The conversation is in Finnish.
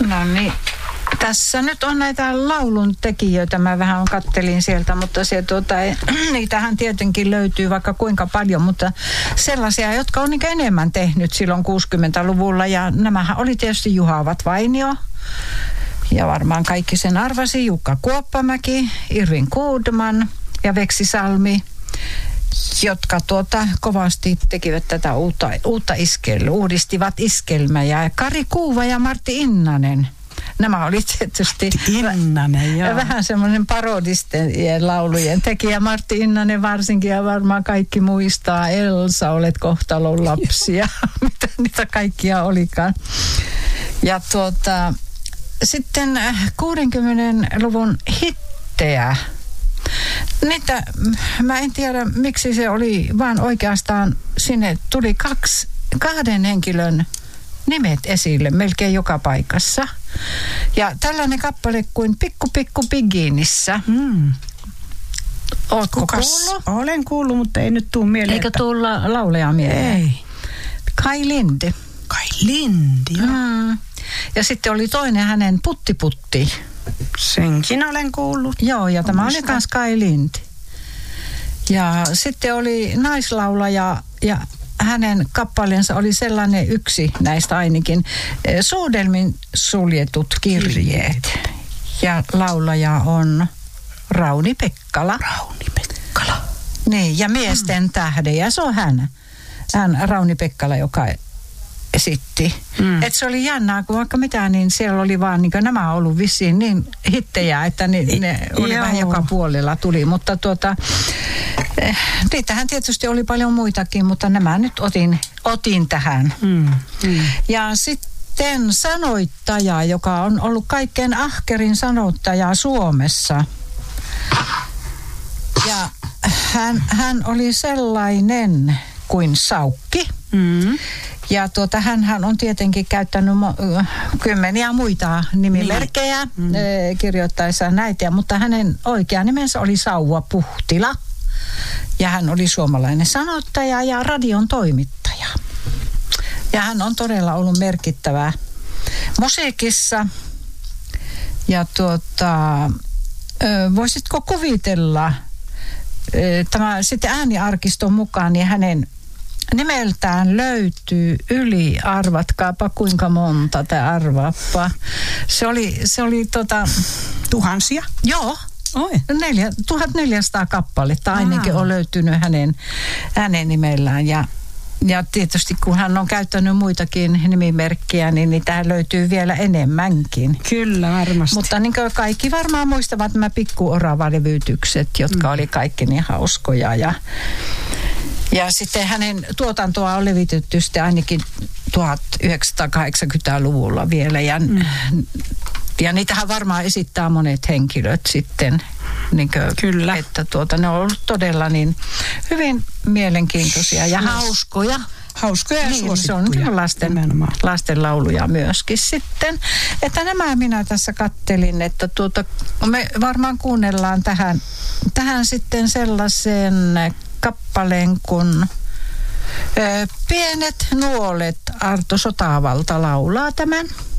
No niin. Tässä nyt on näitä laulun tekijöitä, mä vähän kattelin sieltä, mutta se, niitähän tietenkin löytyy vaikka kuinka paljon, mutta sellaisia, jotka on niin enemmän tehnyt silloin 60-luvulla, ja nämähän oli tietysti Juhavat Vainio, ja varmaan kaikki sen arvasi, Jukka Kuoppamäki, Irvin Goodman ja Veksi Salmi, jotka kovasti tekivät tätä uutta uudistivat iskelmää, ja Kari Kuuva ja Martti Innanen. Nämä oli tietysti vähän semmoinen parodisten laulujen tekijä. Martti Innanen varsinkin, ja varmaan kaikki muistaa Elsa, olet kohtalon lapsia, mitä niitä kaikkia olikaan. Ja sitten 60-luvun hittejä. Niitä, mä en tiedä miksi se oli, vaan oikeastaan sinne tuli kahden henkilön nimet esille melkein joka paikassa. Ja tällainen kappale kuin Pikku Pikku Piginissä. Ootko kuullut? Olen kuullut, mutta ei nyt tule mieleen. Eikö tulla laulaja mieleen? Ei. Kai Lind. Kai Lind, joo. Ja sitten oli toinen hänen Putti Putti. Senkin olen kuullut. Joo, ja tämä oli myös Kai Lind. Ja sitten oli naislaulaja, ja hänen kappaleensa oli sellainen yksi näistä ainakin, Suudelmin suljetut kirjeet. Ja laulaja on Rauni Pekkala. Rauni Pekkala. Niin, ja Miesten tähde, ja se on hän Rauni Pekkala, joka esitti. Että se oli jännää, kun vaikka mitään, niin siellä oli vaan, niin nämä on ollut vissiin niin hittejä, että ne oli vähän joka puolella tuli. Mutta niitähän tietysti oli paljon muitakin, mutta nämä nyt otin tähän. Ja sitten sanoittaja, joka on ollut kaikkein ahkerin sanoittaja Suomessa. Ja hän oli sellainen kuin Saukki. Ja hänhän on tietenkin käyttänyt kymmeniä muita nimimerkkejä kirjoittaessaan näitä, mutta hänen oikea nimensä oli Sauva Puhtila. Ja hän oli suomalainen sanoittaja ja radion toimittaja. Ja hän on todella ollut merkittävä musiikissa. Ja voisitko kuvitella, tämä sitten ääniarkiston mukaan, niin hänen nimeltään löytyy arvatkaapa kuinka monta, tai arvaappa. Se oli tuhansia? Joo. 1400 kappaletta ainakin on löytynyt hänen nimellään. Ja tietysti kun hän on käyttänyt muitakin nimimerkkiä, niin niitä löytyy vielä enemmänkin. Kyllä, varmasti. Mutta niin kuin kaikki varmaan muistavat nämä pikkuorava-levytykset, jotka oli kaikki niin hauskoja. Ja sitten hänen tuotantoa on levitetty sitten ainakin 1980-luvulla vielä. Ja niitähän varmaan esittää monet henkilöt sitten. Kyllä. Että ne on ollut todella niin hyvin mielenkiintoisia ja hauskoja. Hauskoja ja suosittuja. Se on lasten lauluja myöskin sitten. Että nämä minä tässä kattelin, että me varmaan kuunnellaan tähän sitten sellaisen kappaleen kun Pienet nuolet, Arto Sotavalta laulaa tämän.